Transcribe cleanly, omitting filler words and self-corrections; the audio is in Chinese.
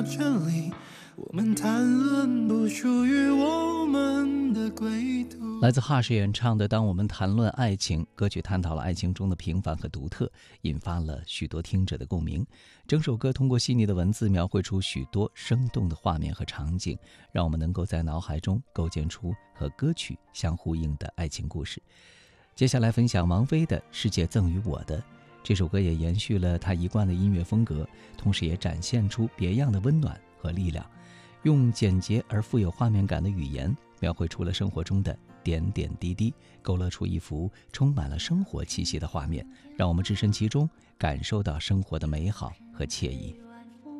权利，我们谈论不属于我们的归途。 来自 Hush 演唱的《当我们谈论爱情》，歌曲探讨了爱情中的平凡和独特，引发了许多听者的共鸣。整首歌通过细腻的文字描绘出许多生动的画面和场景，让我们能够在脑海中构建出和歌曲相呼应的爱情故事。接下来分享王菲的《世界赠予我的》，这首歌也延续了她一贯的音乐风格，同时也展现出别样的温暖和力量，用简洁而富有画面感的语言描绘出了生活中的点点滴滴，勾勒出一幅充满了生活气息的画面，让我们置身其中，感受到生活的美好和惬意。